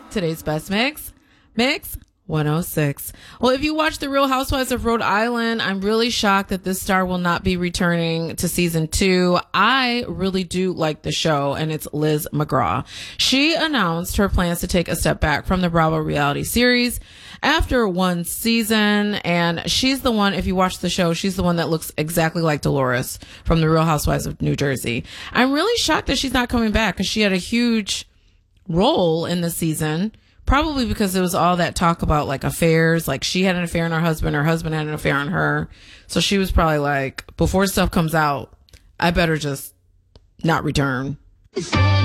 Today's best mix, Mix 106. Well, if you watch The Real Housewives of Rhode Island, I'm really shocked that this star will not be returning to season 2. I really do like the show, and it's Liz McGraw. She announced her plans to take a step back from the Bravo reality series after one season, and she's the one, if you watch the show, she's the one that looks exactly like Dolores from The Real Housewives of New Jersey. I'm really shocked that she's not coming back because she had a huge role in the season. Probably because there was all that talk about like affairs, like she had an affair on her husband had an affair on her. So she was probably like, before stuff comes out, I better just not return.